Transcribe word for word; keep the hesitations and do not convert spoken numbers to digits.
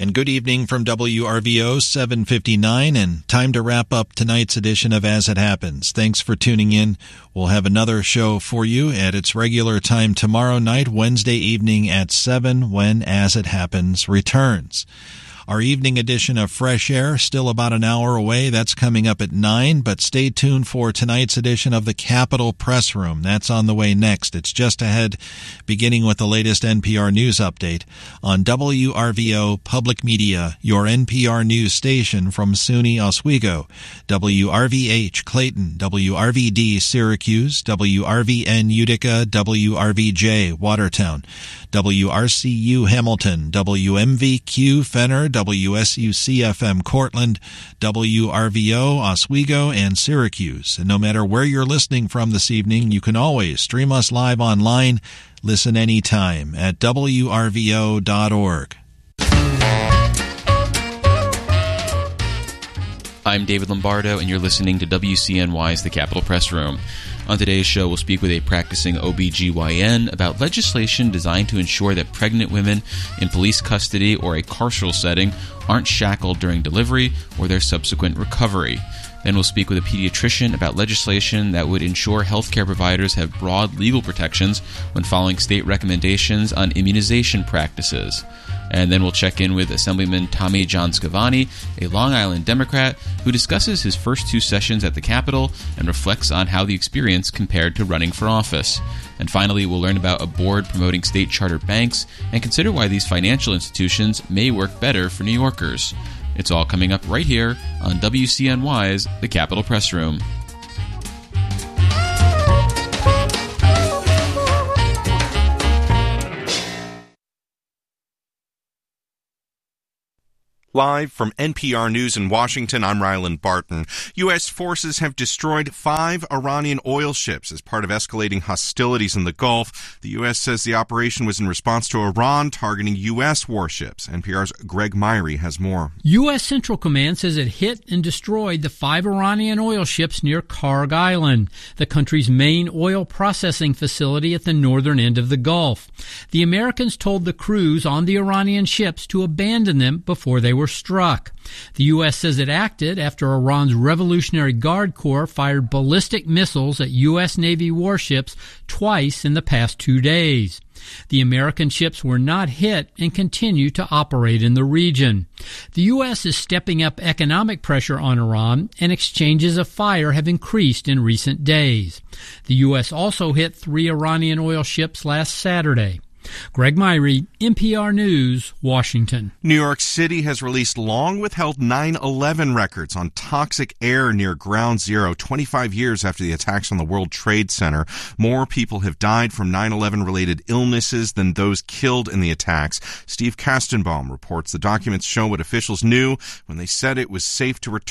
And good evening from W R V O seven fifty-nine, and time to wrap up tonight's edition of As It Happens. Thanks for tuning in. We'll have another show for you at its regular time tomorrow night, Wednesday evening at seven, when As It Happens returns. Our evening edition of Fresh Air, still about an hour away. That's coming up at nine, but stay tuned for tonight's edition of the Capitol Press Room. That's on the way next. It's just ahead, beginning with the latest N P R News update on W R V O Public Media, your N P R News station from SUNY Oswego, W R V H Clayton, W R V D Syracuse, W R V N Utica, W R V J Watertown, W R C U Hamilton, W M V Q Fenner, W S U C F M Cortland, W R V O Oswego, and Syracuse. And no matter where you're listening from this evening, you can always stream us live online. Listen anytime at W R V O dot org. I'm David Lombardo, and you're listening to W C N Y's The Capitol Press Room. On today's show, we'll speak with a practicing O B G Y N about legislation designed to ensure that pregnant women in police custody or a carceral setting aren't shackled during delivery or their subsequent recovery. Then we'll speak with a pediatrician about legislation that would ensure healthcare providers have broad legal protections when following state recommendations on immunization practices. And then we'll check in with Assemblyman Tommy John Scavani, a Long Island Democrat, who discusses his first two sessions at the Capitol and reflects on how the experience compared to running for office. And finally, we'll learn about a board promoting state charter banks and consider why these financial institutions may work better for New Yorkers. It's all coming up right here on W C N Y's The Capitol Press Room. Live from N P R News in Washington, I'm Ryland Barton. U S forces have destroyed five Iranian oil ships as part of escalating hostilities in the Gulf. The U S says the operation was in response to Iran targeting U S warships. N P R's Greg Myrie has more. U S Central Command says it hit and destroyed the five Iranian oil ships near Karg Island, the country's main oil processing facility at the northern end of the Gulf. The Americans told the crews on the Iranian ships to abandon them before they were were struck. The U S says it acted after Iran's Revolutionary Guard Corps fired ballistic missiles at U S Navy warships twice in the past two days. The American ships were not hit and continue to operate in the region. The U S is stepping up economic pressure on Iran, and exchanges of fire have increased in recent days. The U S also hit three Iranian oil ships last Saturday. Greg Myrie, N P R News, Washington. New York City has released long-withheld nine eleven records on toxic air near Ground Zero, twenty-five years after the attacks on the World Trade Center. More people have died from nine eleven-related illnesses than those killed in the attacks. Steve Kastenbaum reports the documents show what officials knew when they said it was safe to return